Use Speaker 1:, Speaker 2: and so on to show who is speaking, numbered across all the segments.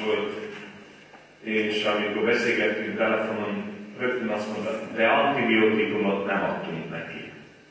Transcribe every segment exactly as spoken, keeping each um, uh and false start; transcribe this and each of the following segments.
Speaker 1: volt, és amikor beszélgettünk telefonon, rögtön azt mondta, de antibiotikumot nem adtunk neki.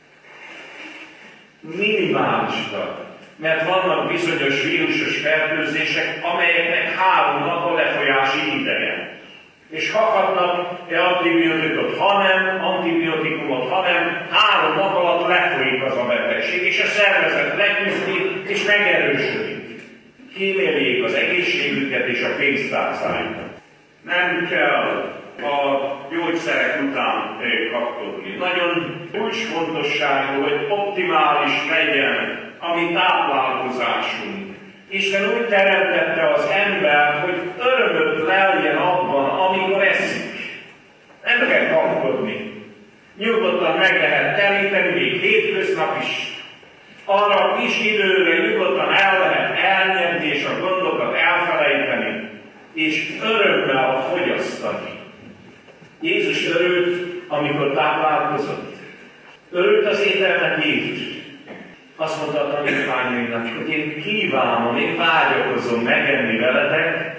Speaker 1: Minimálisra, mert vannak bizonyos vírusos fertőzések, amelyeknek három nap a lefolyási ideje. És kaphatnak antibiotikumot, ha nem, antibiotikumot, ha nem, három nap alatt lefolyik az a betegség, és a szervezet leküzdi és megerősödik. Kíméljék az egészségüket és a pénztárcájukat. Nem kell a gyógyszerek után kapkodni. Nagyon kulcsfontosságú, hogy optimális legyen a mi táplálkozásunk. Isten úgy teremtette az ember, hogy örömöt leljen abban, amikor eszik. Nem kell kapkodni. Nyugodtan meg lehet teríteni, még hétköznap is. Arra a kis időre nyugodtan el lehet elnyerni, és a gondokat elfelejteni, és örömmel fogyasztani. Jézus örült, amikor táplálkozott. Örült az ételnek Jézus. Azt mondta a tanítványainak, hogy én kívánom, én vágyakozom megenni veletek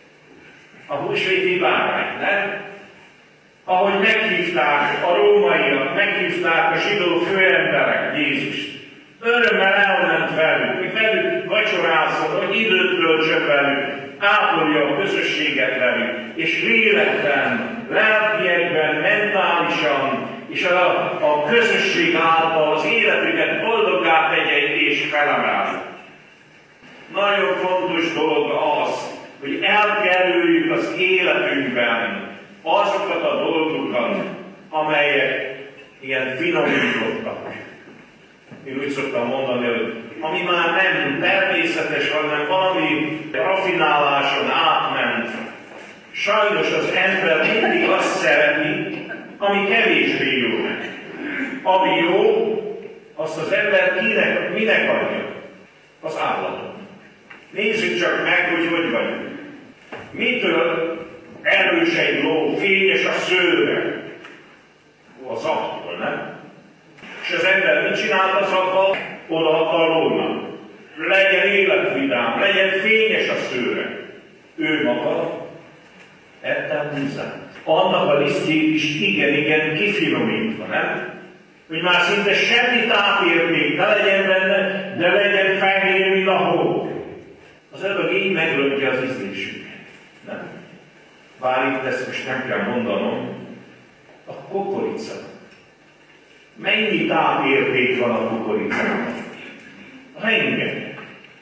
Speaker 1: a húsvéti bárányt, nem? Ahogy meghívták a rómaiak, meghívták a zsidó főemberek Jézust. Örömmel elment velük, hogy velük vacsorázzon, hogy időt töltsön velük, ápolja a közösséget velük, és lélekben, lelkiekben, mentálisan, és a, a közösség által az életüket boldoggá tegye és felemelje. Nagyon fontos dolog az, hogy elkerüljük az életünkben azokat a dolgokat, amelyek ilyen finomítottak. Én úgy szoktam mondani, hogy ami már nem természetes, hanem valami raffináláson átment. Sajnos az ember mindig azt szereti, ami kevésbé jó neki. Ami jó, azt az ember kinek, minek adja? Az állatok. Nézzük csak meg, hogy hogy vagyunk. Mitől erős egy ló, fényes a szőre? Az attól, nem? És az ember mit csinált az attól? Odaadta a lónak. Legyen életvidám, legyen fényes a szőre. Ő maga ettem húzát. Annak a lisztjét is igen-igen kifinomítva, nem? Hogy már szinte semmi tápérték ne legyen benne, de legyen fehér, mint a hó. Az ördög így megröntje az ízlésünket. Nem? Bár itt ezt most nem kell mondanom, a kukorica. Mennyi tápérték van a kukoricában? Rengeteg.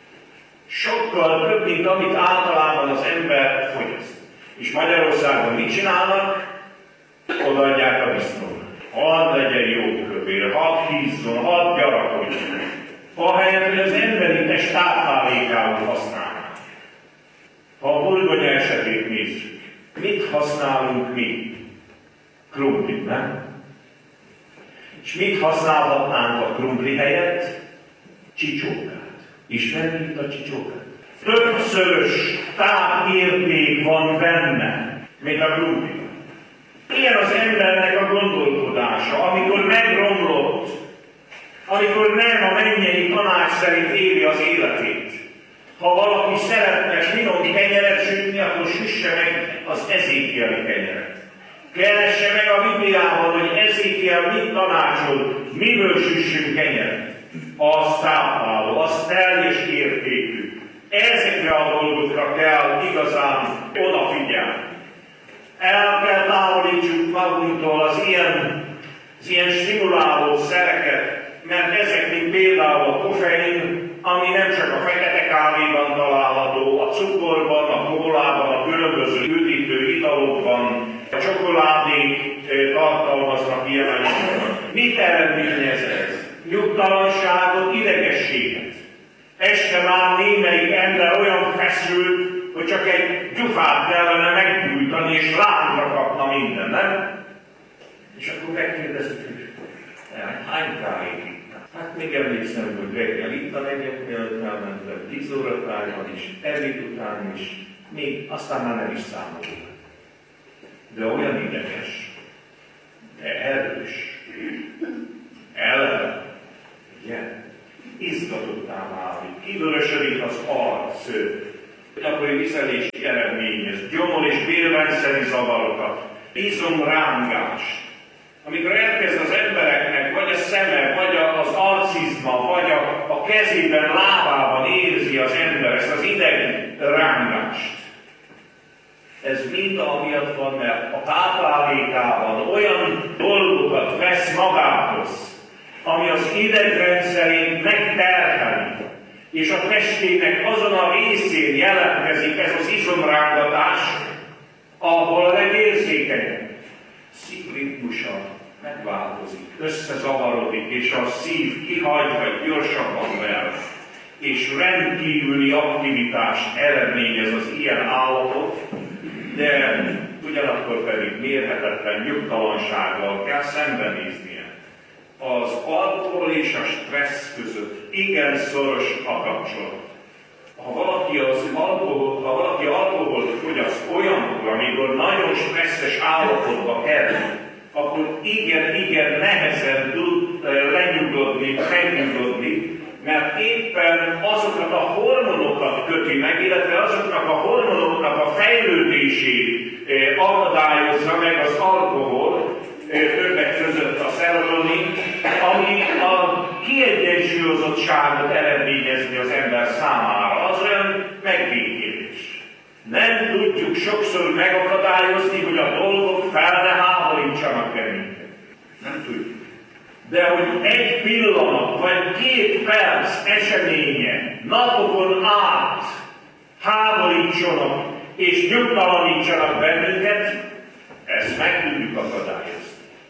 Speaker 1: Sokkal több, mint amit általában az ember fogyaszt. És Magyarországon mit csinálnak? Odaadják a disznónak. Hadd legyen jó kövér, hadd hízzon, hadd gyarakodjon. Ahelyett, hogy az emberi test táplálékául használnak. Ha a burgonya esetét nézzük, mit használunk mi? Krumplit, nem? És mit használhatnánk a krumpli helyett? Csicsókát. Ismerjük itt a csicsókát? Többszörös tápérték van benne, mint a krumpli. Ilyen az embernek a gondolkodása, amikor megromlott, amikor nem a mennyei tanács szerint éli az életét. Ha valaki szeretne finom kenyeret sütni, akkor süsse meg az ezékieli kenyeret. Keresse meg a Bibliában, hogy Ezékiel mit tanácsol, miből süssünk kenyeret. Az tápláló, az teljes értékű. Ezekre a dolgokra kell igazán odafigyelni. El kell távolítsuk magunktól az ilyen, az ilyen stimuláló szereket, mert ezek, mint például a koffein, ami nem csak a fekete kávéban található, a cukorban, a kólában, a különböző üdítő italokban, a csokoládék tartalmaznak ilyen anyagokat. Mit eredményez ez? Nyugtalanságot, idegességet. Este már némelyik ember olyan feszült, hogy csak egy gyufát kellene meggyújtani, és lángra kapna minden, nem? És akkor megkérdezik, hogy hány kávét ittál? Hát még emlékszem, hogy reggel ittam egyet, mielőtt elmentem, tíz óra tájban is, ebéd után is, még aztán már nem is számolok. De olyan ideges, de erős, eleve, ugye? Izgatottá válik, kivörösödik az arc, gyakori vizelési eredményez, gyomor- és bélrendszeri zavarokat, izomrángást. Amikor elkezd az embereknek vagy a szeme, vagy az arcizma, vagy a, a kezében, lábában érzi az ember ezt az ideg rángást. Ez mind amiatt van, mert a táplálékában olyan dolgokat vesz magához, ami az idegrendszerét megterheli, és a testének azon a részén jelentkezik ez az izomrángatás, ahol a legérzékenyebb szívritmusa megváltozik, összezavarodik, és a szív kihagy, vagy gyorsabban ver, és rendkívüli aktivitást eredményez az ilyen állatot, de ugyanakkor pedig mérhetetlen nyugtalansággal kell szembenéznie. Az alkohol és a stressz között igen szoros a kapcsolat. Ha valaki, az alkohol, ha valaki alkoholt fogyaszt olyankor, amikor nagyon stresszes állapotba kerül, akkor igen, igen nehezen tud lenyugodni, megnyugodni, mert éppen azokat a hormonokat köti meg, illetve azoknak a hormonoknak a fejlődését akadályozza meg az alkohol, többek között a szerotonin, ami a kiegyensúlyozottságot eredményezni az ember számára. Az olyan megbékélés. Nem tudjuk sokszor megakadályozni, hogy a dolgok fel ne háborítsanak bennünket. Nem tudjuk. De hogy egy pillanat, vagy két perc eseménye napokon át háborítsanak és nyugtalanítsanak bennünket, ezt meg tudjuk akadályozni.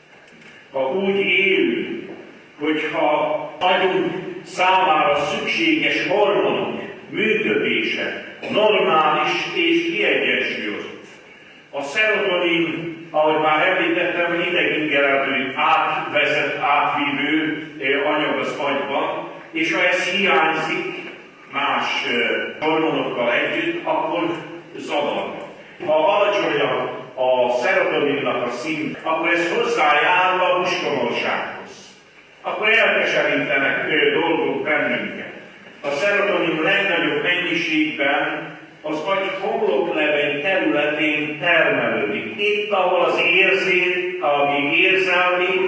Speaker 1: Ha úgy élünk, hogyha agyunk számára szükséges hormonok működése normális és kiegyensúlyozott. A szerotonin, ahogy már említettem, idegingereltően átvezet, átvívő anyag az agyban, és ha ez hiányzik más hormonokkal együtt, akkor zavar. Ha alacsonyabb a szerotoninnak a szint, akkor ez hozzájárul a buskomorsághoz. Akkor elkeserítenek dolgok bennünket. A szerotonin legnagyobb mennyiségben az agy homlokleveny területén termelődik. Itt, ahol az érzét, ami érzelmi,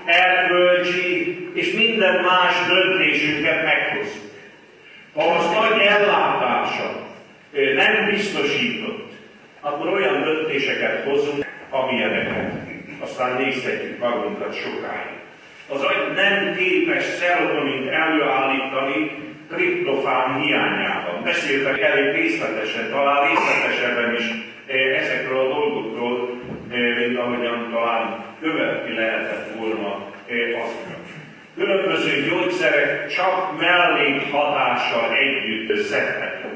Speaker 1: erkölcsi és minden más döntésünket meghozzuk. Ha az agy ellátása nem biztosított, akkor olyan döntéseket hozunk, amilyeneket. Aztán nézhetjük magunkat sokáig. Az agy nem képes szerotonint előállítani triptofán hiányában. Beszéltek elég részletesen, talán részletesebben is ezekről a dolgokról, mint ahogyan talán követni lehetett volna azokat. Különböző gyógyszerek csak mellékhatással együtt szedhetők.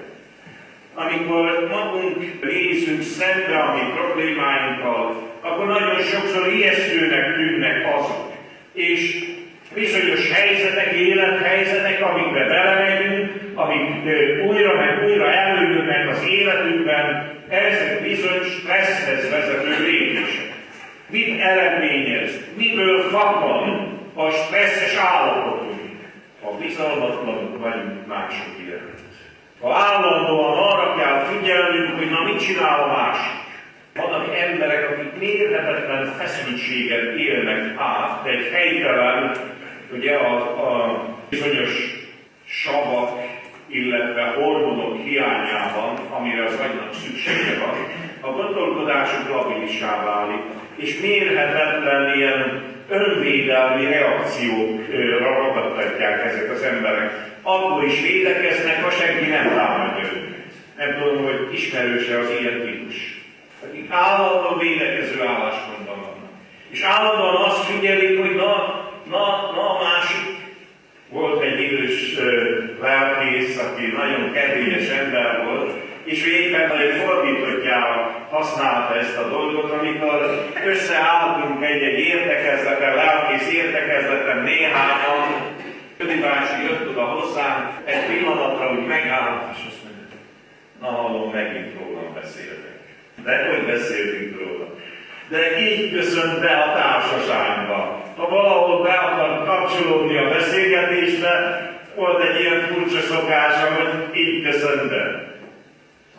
Speaker 1: Amikor magunk nézünk szembe a mi problémáinkkal, akkor nagyon sokszor ijesztőnek tűnnek azok. És bizonyos helyzetek, élethelyzetek, amikbe belemegyünk, amik újra meg újra előjönnek az életünkben, ezek bizony stresszhez vezető lépések. Mit eredményez? Miből fakad a stresszes állapotunk? Ha bizalmatlanok vagyunk mások iránt. Ha állandóan arra kell figyelnünk, hogy na mit csinál a másik. Vannak emberek, akik mérhetetlen feszültséget élnek át, de egy helytelen, ugye a, a bizonyos savak, illetve hormonok hiányában, amire az agynak szüksége van, a gondolkodásuk labilissá válik, és mérhetetlen ilyen önvédelmi reakciókra ragadtatják ezek az emberek. Akkor is védekeznek, ha senki nem támadja őket. Nem tudom, hogy ismerőse az ilyen típus. Akik állandóan védekező álláspontban vannak. És állandóan azt figyelik, hogy na, na, na a másik. Volt egy idős uh, lelkész, aki nagyon kedélyes ember volt, és ő éppen egy fordítottjára használta ezt a dolgot, amikor összeálltunk egy-egy értekezleten, lelkész értekezleten néhányan, Ködi bácsi jött oda hozzám, egy pillanatra úgy megállt, és azt mondja, na hallom, megint rólam beszéltek. De hogy beszéltünk róla? De így köszönt be a társaságba. Ha valahol be akar kapcsolódni a beszélgetésbe, volt egy ilyen furcsa szokása, hogy így köszönt be.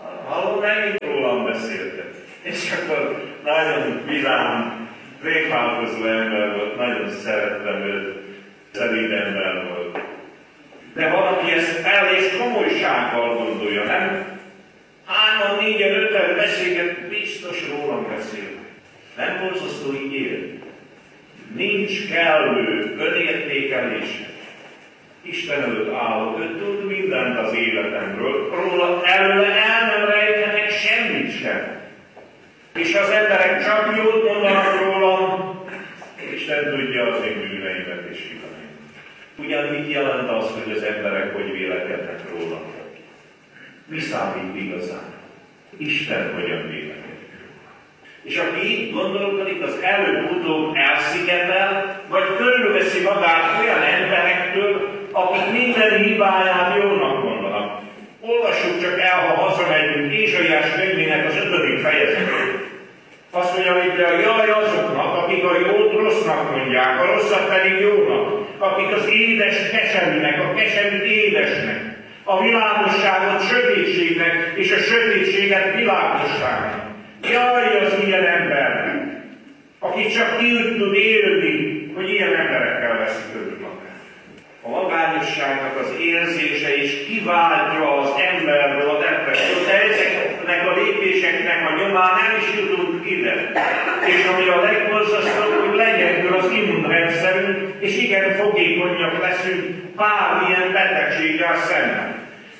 Speaker 1: És akkor nagyon vidám, tréfálkozó ember volt, nagyon szerettem őt, szelíd ember volt. De valaki ezt el és komolysággal gondolja, nem? Hárman, négyen, öten beszélget, biztos rólam beszél. Nem borzasztó így él. Nincs kellő önértékelése. Isten előtt állok, ő tud mindent az életemről, róla előle el nem rejtenek semmit sem. És az emberek csak jót mondanak rólam, Isten tudja az én bűneimet és hibáimat. Ugyan mit jelent az, hogy az emberek hogy vélekednek rólam? Mi számít igazán? Isten hogyan vélekedik róla. És aki így gondolkodik, az előbb-utóbb elszigetel, vagy körülveszi magát olyan emberektől, akik minden hibáját jónak mondanak. Olvassuk csak el, ha hazamegyünk Ézsaiás könyvének az ötödik fejezetét. Azt mondja, hogy jaj azoknak, akik a jót rossznak mondják, a rosszat pedig jónak, akik az édes keserűnek, a keserűt édesnek, a világosságot sötétségnek, és a sötétséget világosságnak. Jaj az ilyen embernek, aki csak így tud élni, hogy ilyen emberekkel veszik körül magát. A magányosságnak az érzése is kiváltja az emberről a depressziót, de ezeknek a lépéseknek a nyomán nem is jutunk ide. És ami a legborzasztóbb, hogy legyengül az immunrendszerünk, és igen fogékonyak leszünk bármilyen betegséggel szemben.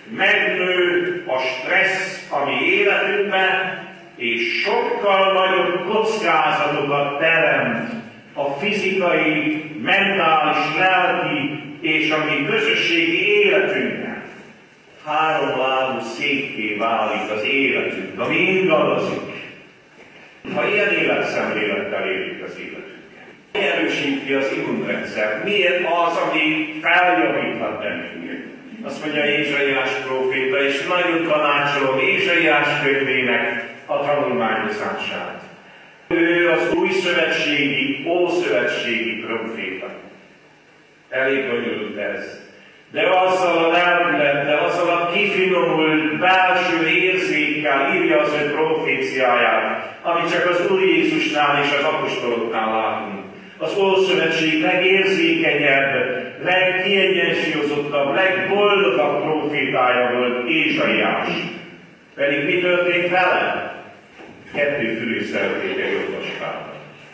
Speaker 1: Megnő a stressz a mi életünkben, és sokkal nagyobb kockázatokat teremt a fizikai, mentális, lelki és a mi közösségi életünkben. Háromlábú székké válik az életünk, ami ingadozik. Ha ilyen életszemlélettel éljük az életünket. Mi erősíti az immunrendszer? Miért az, ami feljavíthat bennünket? Azt mondja Ézsaiás próféta, és nagyon tanácsolom Ézsaiás könyvének a tanulmányozását. Ő az új szövetségi, ószövetségi próféta. Elég bonyolult ez. De azzal a lelkülettel, azzal a kifinomult belső érzékkel írja az ő proféciáját, amit csak az Úr Jézusnál és az apostoloknál látunk. Az Ószövetség legérzékenyebb, legkiegyensúlyozottabb, legboldogabb profétája volt Ézsaiás. Pedig mi történt vele? Kettő fülőszerűtéke jogosságban.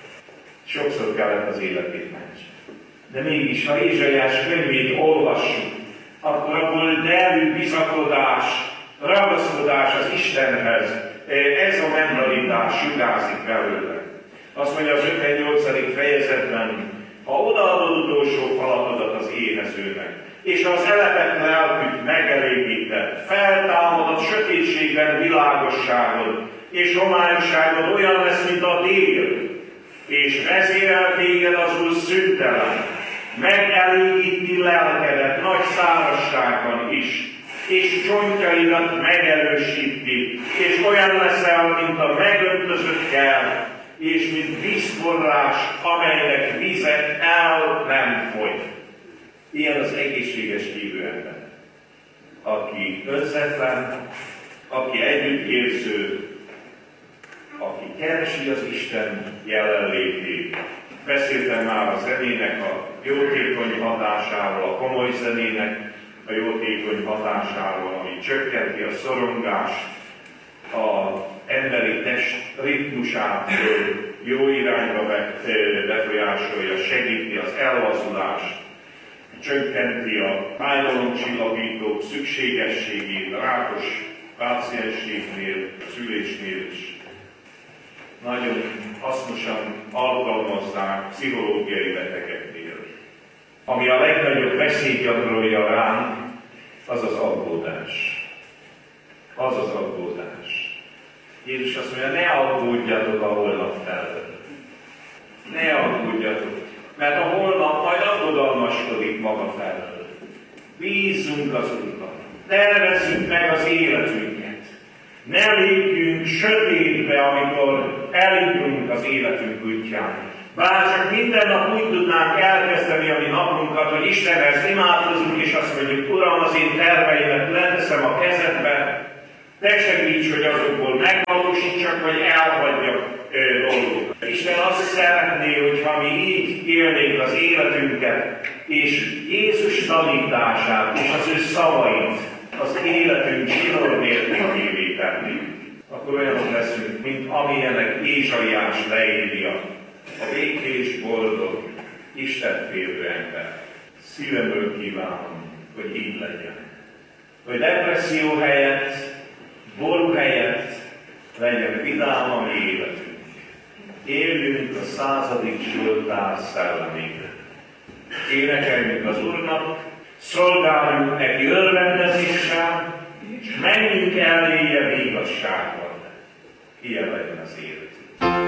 Speaker 1: Sokszor kellett az életét mentse. De mégis, ha Ézsaiás könyvét olvassuk, akkor abból derű bizakodás, ragaszkodás az Istenhez, ez a mentalitás sugárzik belőle. Azt mondja az ötvennyolcadik fejezetben, ha odaadod utolsó falatodat az éhezőnek, és ha az elepett lelküt megelégíted, feltámadod sötétségben világosságod, és homályosságod olyan lesz, mint a dél, és vezérel téged az Úr szüntelen, megelégíti lelkedet nagy szárazságban is, és csontjaidat megerősíti, és olyan leszel, mint a megöntözött kert, és mint vízforrás, amelynek vize el nem fogy. Ilyen az egészséges hívő ember, aki önzetlen, aki együttérző, aki keresi az Isten jelenlétét. Beszéltem már a zenének a jótékony hatásáról, a komoly zenének a jótékony hatásáról, ami csökkenti a szorongást, az emberi test ritmusát jó irányba befolyásolja, segíti az elvazulást, csökkenti a fájdalomcsillapítók szükségességét a rákos pácienségnél, a szülésnél is. Nagyon hasznosan alkalmazzák pszichológiai betegeknél. Ami a legnagyobb veszélyt gyakorolja ránk, az az aggódás. Az az aggódás. Jézus azt mondja, ne aggódjatok a holnap felől. Ne aggódjatok, mert a holnap majd aggodalmaskodik maga felől. Bízzunk az Úrban. Tervezzük meg az életünket. Ne lépjünk sötétbe, amikor elindulunk az életünk útján. Bár csak minden nap úgy tudnánk elkezdeni a mi napunkat, hogy Istenhez imádkozunk, és azt mondjuk, Uram, az én terveimet leteszem a kezedbe, te segíts, hogy azokból megvalósítsak, vagy elhagyjak. szeretné, hogyha mi így élnénk az életünket, és Jézus tanítását és az ő szavait az életünk zsinór nélkülévé tenni, akkor olyanok leszünk, mint amilyenek Ézsaiás leírja, a békés, boldog, Istenfélő ember. Szívemből kívánom, hogy így legyen. Hogy depresszió helyett, ború helyett legyen vidám a mi életünk. Éljünk a századik Zsoltár szellemében. Énekeljünk az Úrnak, szolgáljunk neki örvendezéssel, és menjünk eléje igazságban. Ilyen legyen az élet.